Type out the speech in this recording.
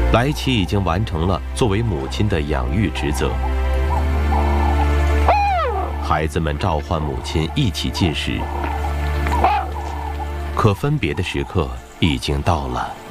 莱奇已经完成了作为母亲的养育职责。孩子们召唤母亲一起进食，可分别的时刻已经到了。